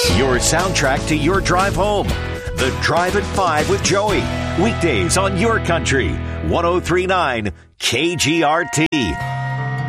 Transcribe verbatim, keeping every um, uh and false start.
Your soundtrack to your drive home. The Drive at five with Joey. Weekdays on your country. ten thirty-nine K G R T.